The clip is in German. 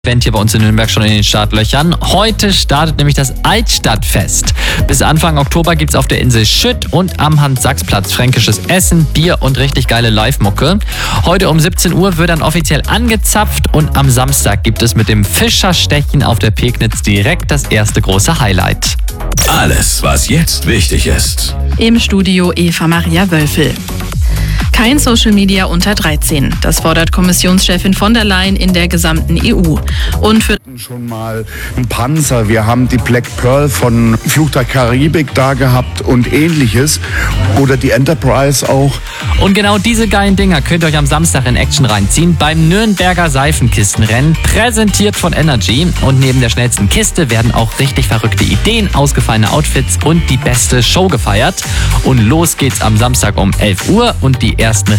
Event hier bei uns in Nürnberg schon in den Startlöchern. Heute startet nämlich das Altstadtfest. Bis Anfang Oktober gibt's auf der Insel Schütt und am Hans-Sachs-Platz fränkisches Essen, Bier und richtig geile Live-Mucke. Heute um 17 Uhr wird dann offiziell angezapft und am Samstag gibt es mit dem Fischerstechen auf der Pegnitz direkt das erste große Highlight. Alles, was jetzt wichtig ist. Im Studio Eva Maria Wölfel. Kein Social Media unter 13. Das fordert Kommissionschefin von der Leyen in der gesamten EU. Und für schon mal ein Panzer. Wir haben die Black Pearl von Fluch der Karibik da gehabt und ähnliches. Oder die Enterprise auch. Und genau diese geilen Dinger könnt ihr euch am Samstag in Action reinziehen beim Nürnberger Seifenkistenrennen, präsentiert von Energy. Und neben der schnellsten Kiste werden auch richtig verrückte Ideen, ausgefallene Outfits und die beste Show gefeiert. Und los geht's am Samstag um 11 Uhr und die ersten